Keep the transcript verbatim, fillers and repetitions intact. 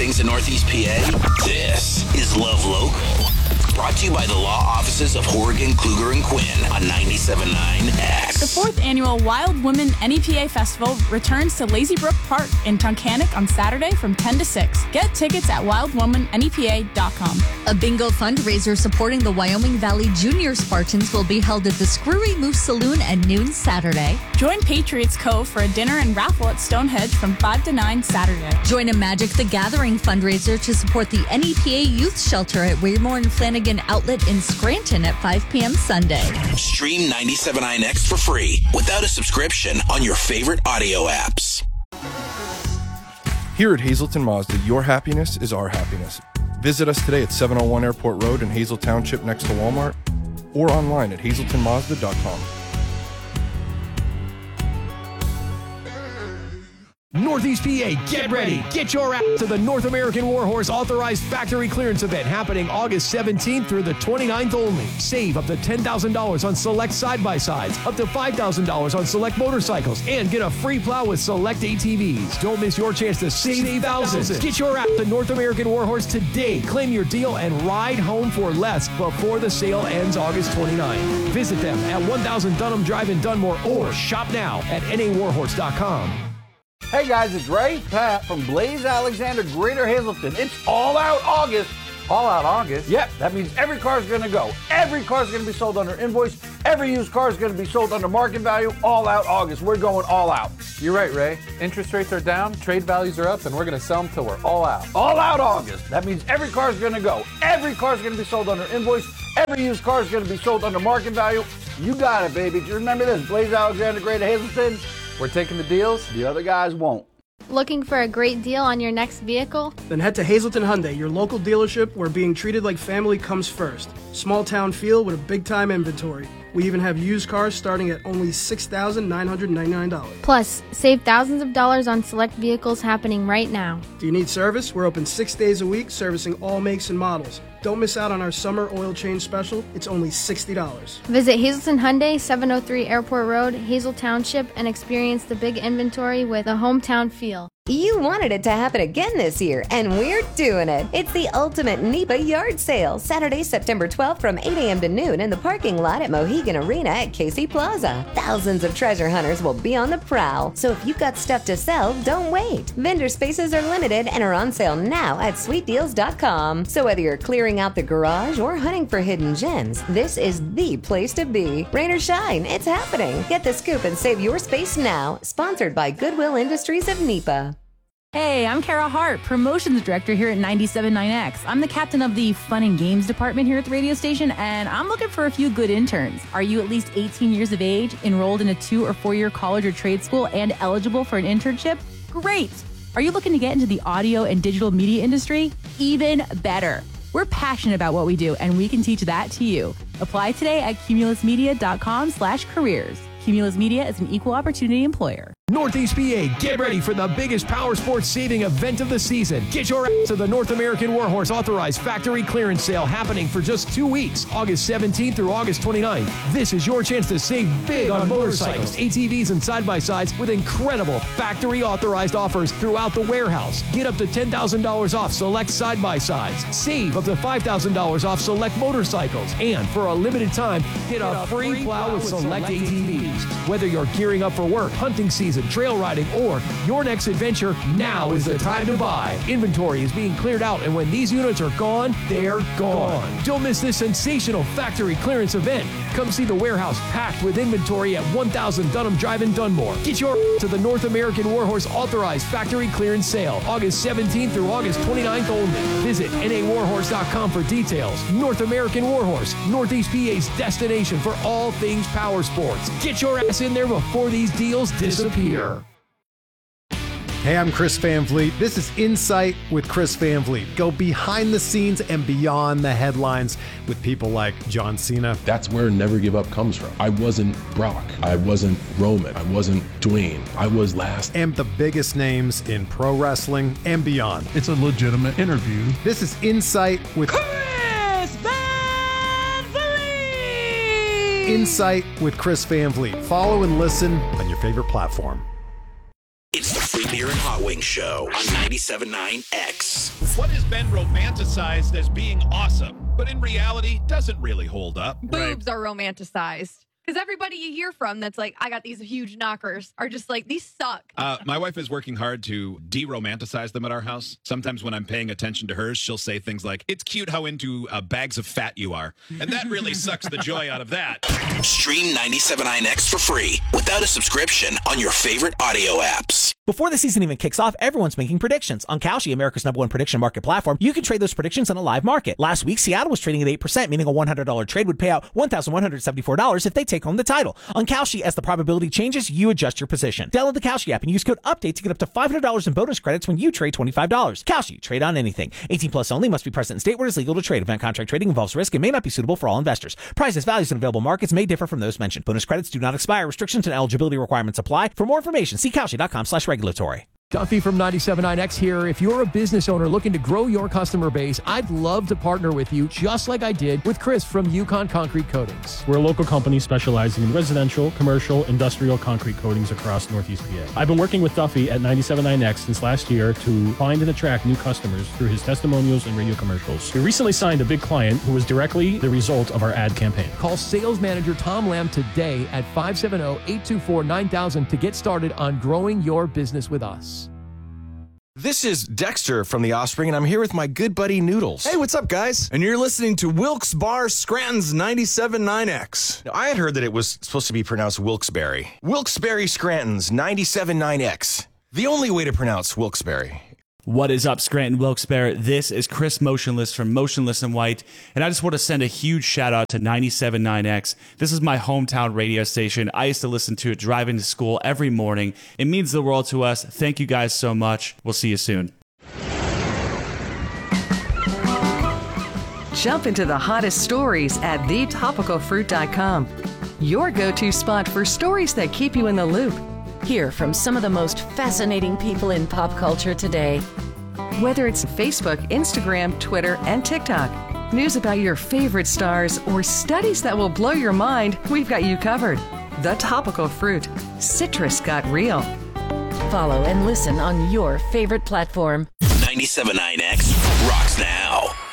things in Northeast P A? This is Love Local. Brought to you by the law offices of Horgan, Kluger, and Quinn on ninety-seven point nine X. The fourth annual Wild Women N E P A Festival returns to Lazy Brook Park in Tunkhannock on Saturday from ten to six. Get tickets at wild woman N E P A dot com. A bingo fundraiser supporting the Wyoming Valley Junior Spartans will be held at the Screwy Moose Saloon at noon Saturday. Join Patriots Cove for a dinner and raffle at Stonehenge from five to nine Saturday. Join a Magic the Gathering fundraiser to support the N E P A Youth Shelter at Waymore and Flanagan Outlet in Scranton at five p.m. Sunday. Stream ninety-seven point nine X for free without a subscription on your favorite audio apps. Here at Hazleton Mazda, your happiness is our happiness. Visit us today at seven oh one Airport Road in Hazel Township next to Walmart or online at hazleton mazda dot com. Northeast P A, get ready. Get your ass to the North American Warhorse Authorized Factory Clearance Event happening August seventeenth through the twenty-ninth only. Save up to ten thousand dollars on select side-by-sides, up to five thousand dollars on select motorcycles, and get a free plow with select A T Vs. Don't miss your chance to save thousands. Get your ass to North American Warhorse today. Claim your deal and ride home for less before the sale ends August twenty-ninth. Visit them at one thousand Dunham Drive in Dunmore or shop now at N A warhorse dot com. Hey guys, it's Ray Pat from Blaze Alexander, Greater Hazleton. It's All Out August. All Out August? Yep, that means every car's going to go. Every car's going to be sold under invoice. Every used car is going to be sold under market value. All Out August. We're going all out. You're right, Ray. Interest rates are down, trade values are up, and we're going to sell them till we're all out. All Out August. That means every car's going to go. Every car's going to be sold under invoice. Every used car is going to be sold under market value. You got it, baby. Just remember this, Blaze Alexander, Greater Hazleton. We're taking the deals. The other guys won't. Looking for a great deal on your next vehicle? Then head to Hazleton Hyundai, your local dealership where being treated like family comes first. Small town feel with a big time inventory. We even have used cars starting at only six thousand nine hundred ninety-nine dollars. Plus, save thousands of dollars on select vehicles happening right now. Do you need service? We're open six days a week servicing all makes and models. Don't miss out on our summer oil change special. It's only sixty dollars. Visit Hazleton Hyundai, seven oh three Airport Road, Hazel Township, and experience the big inventory with a hometown feel. You wanted it to happen again this year, and we're doing it. It's the ultimate N E P A yard sale, Saturday, September twelfth from eight a.m. to noon in the parking lot at Mohegan Arena at Casey Plaza. Thousands of treasure hunters will be on the prowl, so if you've got stuff to sell, don't wait. Vendor spaces are limited and are on sale now at sweet deals dot com. So whether you're clearing out the garage or hunting for hidden gems, this is the place to be. Rain or shine, it's happening. Get the scoop and save your space now. Sponsored by Goodwill Industries of N E P A. Hey, I'm Kara Hart, Promotions Director here at ninety-seven point nine X. I'm the captain of the Fun and Games department here at the radio station, and I'm looking for a few good interns. Are you at least eighteen years of age, enrolled in a two or four-year college or trade school, and eligible for an internship? Great! Are you looking to get into the audio and digital media industry? Even better! We're passionate about what we do, and we can teach that to you. Apply today at cumulus media dot com slash careers. Cumulus Media is an equal opportunity employer. Northeast P A, get ready for the biggest power sports saving event of the season. Get your ass to the North American Warhorse Authorized Factory Clearance Sale happening for just two weeks, August seventeenth through August twenty-ninth. This is your chance to save big on motorcycles, A T Vs, and side-by-sides with incredible factory authorized offers throughout the warehouse. Get up to ten thousand dollars off select side-by-sides. Save up to five thousand dollars off select motorcycles. And for a limited time, get a free plow with select A T Vs. Whether you're gearing up for work, hunting season, trail riding, or your next adventure, now is the time to buy. Inventory is being cleared out, and when these units are gone, they're gone. Don't miss this sensational factory clearance event. Come see the warehouse packed with inventory at one thousand Dunham Drive in Dunmore. Get your to the North American Warhorse Authorized Factory Clearance Sale, August seventeenth through August twenty-ninth only. Visit N A warhorse dot com for details. North American Warhorse, Northeast P A's destination for all things power sports. Get your ass in there before these deals disappear. Hey, I'm Chris Van Vliet. This is Insight with Chris Van Vliet. Go behind the scenes and beyond the headlines with people like John Cena. That's where Never Give Up comes from. I wasn't Brock. I wasn't Roman. I wasn't Dwayne. I was last. And the biggest names in pro wrestling and beyond. It's a legitimate interview. This is Insight with Chris Van Vliet. Insight with Chris Van Vliet. Follow and listen on your favorite platform. It's the free beer and Hot Wings Show on ninety-seven point nine X. What has been romanticized as being awesome, but in reality doesn't really hold up? Boobs are romanticized. Because everybody you hear from that's like, I got these huge knockers, are just like, these suck. Uh, my wife is working hard to de-romanticize them at our house. Sometimes when I'm paying attention to hers, she'll say things like, it's cute how into uh, bags of fat you are. And that really sucks the joy out of that. Stream ninety-seven point nine X for free without a subscription on your favorite audio apps. Before the season even kicks off, everyone's making predictions. On Kalshi, America's number one prediction market platform, you can trade those predictions on a live market. Last week, Seattle was trading at eight percent, meaning a one hundred dollars trade would pay out one thousand one hundred seventy-four dollars if they take home the title. On Kalshi, as the probability changes, you adjust your position. Download the Kalshi app and use code UPDATE to get up to five hundred dollars in bonus credits when you trade twenty-five dollars. Kalshi, trade on anything. eighteen plus only, must be present in state where it is legal to trade. Event contract trading involves risk and may not be suitable for all investors. Prices, values, and available markets may differ from those mentioned. Bonus credits do not expire. Restrictions and eligibility requirements apply. For more information, see Kalshi.com slash regulatory. Duffy from ninety-seven point nine X here. If you're a business owner looking to grow your customer base, I'd love to partner with you, just like I did with Chris from Yukon Concrete Coatings. We're a local company specializing in residential, commercial, industrial concrete coatings across Northeast P A. I've been working with Duffy at ninety-seven point nine X since last year to find and attract new customers through his testimonials and radio commercials. We recently signed a big client who was directly the result of our ad campaign. Call sales manager Tom Lamb today at five seven zero, eight two four, nine thousand to get started on growing your business with us. This is Dexter from The Offspring, and I'm here with my good buddy Noodles. Hey, what's up, guys? And you're listening to Wilkes Bar Scranton's ninety-seven point nine X. Now, I had heard that it was supposed to be pronounced Wilkes-Barre. Wilkes-Barre Scranton's ninety-seven point nine X. The only way to pronounce Wilkes-Barre. What is up, Scranton Wilkes-Barre? This is Chris Motionless from Motionless and White, and I just want to send a huge shout out to ninety-seven point nine X. This is my hometown radio station. I used to listen to it driving to school every morning. It means the world to us. Thank you guys so much. We'll see you soon. Jump into the hottest stories at the topical fruit dot com. Your go-to spot for stories that keep you in the loop. Hear from some of the most fascinating people in pop culture today. Whether it's Facebook, Instagram, Twitter, and TikTok, news about your favorite stars, or studies that will blow your mind, we've got you covered. The Topical Fruit. Citrus got real. Follow and listen on your favorite platform. ninety-seven point nine X rocks now.